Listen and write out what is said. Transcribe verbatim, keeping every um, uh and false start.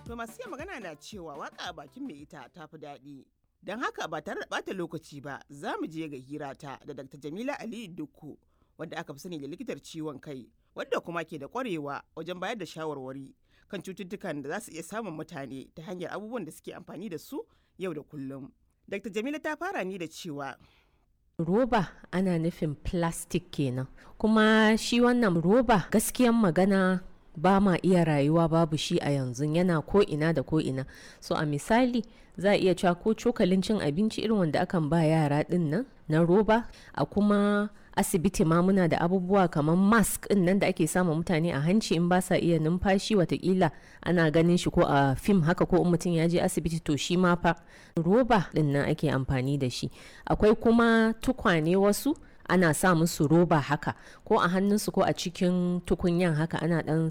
To masu iya magana na cewa waka a bakin mai ita ta fi daɗi. Don haka ba tare da ɓata lokaci ba za mu je ga hirata da Dakta Jamila Aliyu Dukku wadda aka fi sani da likitar ciwon kai wadda kuma ke da ƙwarewa wajen bayar da shawarwari kan cututtukan da za su iya samun mutane ta hanyar abubuwan da suke amfani da su yau da kullum. Dakta Jamila ta fara ni da cewa roba ana nufin plastic kenan, kuma shi wannan roba gaskiyan magana ba ma iya rayuwa babu shi a yanzu, yana ko ina da ko ina. So a misali za a iya cewa ko cokalin cin abinci irin wanda akan ba yara din nan na roba, a kuma asibiti ma muna da abubuwa kamar mask din nan da ake sama mutane a hanci in ba sa iya numfashi, watakila ana ganin shi ko a fim haka, ko in mutum ya je asibiti to shi ma fa roba din nan ake amfani da shi. Akwai kuma tukwane wasu ana sa musu roba haka, ko a hannunsu ko a cikin tukunyan haka ana dan